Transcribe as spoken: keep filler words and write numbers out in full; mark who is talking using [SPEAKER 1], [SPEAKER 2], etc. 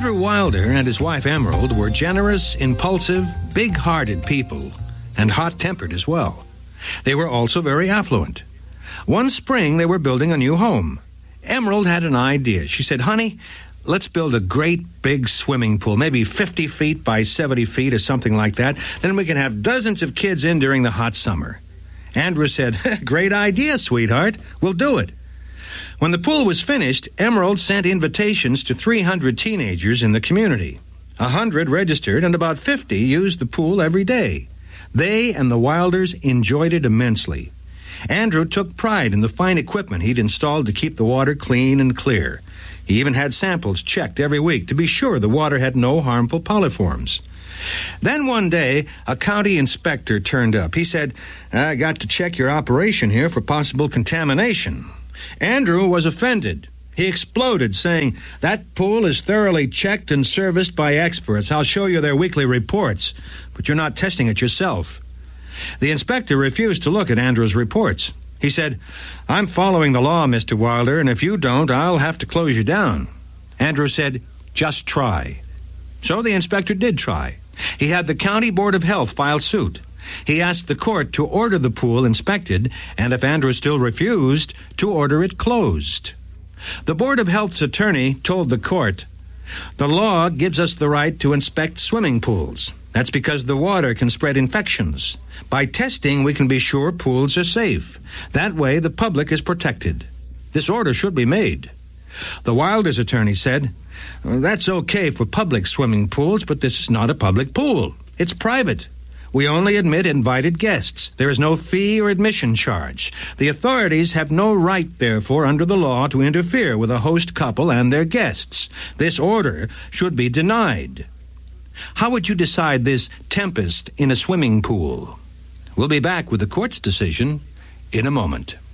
[SPEAKER 1] Andrew Wilder and his wife Emerald were generous, impulsive, big-hearted people, and hot-tempered as well. They were also very affluent. One spring, they were building a new home. Emerald had an idea. She said, "Honey, let's build a great big swimming pool, maybe fifty feet by seventy feet or something like that. Then we can have dozens of kids in during the hot summer." Andrew said, "Great idea, sweetheart. We'll do it." When the pool was finished, Emerald sent invitations to three hundred teenagers in the community. A hundred registered, and about fifty used the pool every day. They and the Wilders enjoyed it immensely. Andrew took pride in the fine equipment he'd installed to keep the water clean and clear. He even had samples checked every week to be sure the water had no harmful polyforms. Then one day, a county inspector turned up. He said, "I got to check your operation here for possible contamination." Andrew was offended. He exploded, saying, "That pool is thoroughly checked and serviced by experts. I'll show you their weekly reports, but you're not testing it yourself." The inspector refused to look at Andrew's reports. He said, "I'm following the law, Mister Wilder, and if you don't, I'll have to close you down." Andrew said, "Just try." So the inspector did try. He had the County Board of Health file suit. He asked the court to order the pool inspected, and if Andrew still refused, to order it closed. The Board of Health's attorney told the court, "The law gives us the right to inspect swimming pools. That's because the water can spread infections. By testing, we can be sure pools are safe. That way, the public is protected. This order should be made." The Wilders' attorney said, "That's okay for public swimming pools, but this is not a public pool. It's private. We only admit invited guests. There is no fee or admission charge. The authorities have no right, therefore, under the law, to interfere with a host couple and their guests. This order should be denied." How would you decide this tempest in a swimming pool? We'll be back with the court's decision in a moment.